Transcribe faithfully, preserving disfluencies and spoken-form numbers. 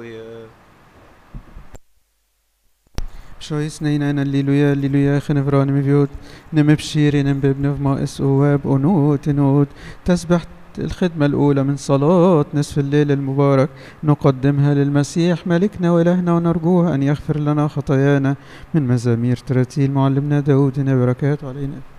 Shois nein Halleluja, Halleluja, خنفران مبيوت نمبشيري نمببنف ما اس اواب انوت انوت تسبح الخدمة الأولى من صلاة نصف الليل المبارك نقدمها للمسيح ملكنا وإلهنا ونرجوه أن يغفر لنا خطايانا من مزامير تراتيل معلمنا داود بركاته علينا.